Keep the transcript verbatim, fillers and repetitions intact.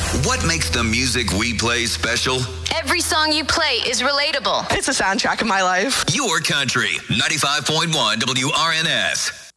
What makes the music we play special? Every song you play is relatable. It's a soundtrack of my life. Your country, ninety-five point one W R N S.